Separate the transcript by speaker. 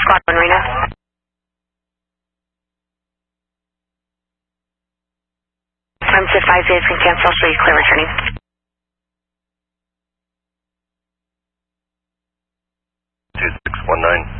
Speaker 1: Squad 1 Reno. I'm to 5 days can cancel, so you clear returning.
Speaker 2: 2619.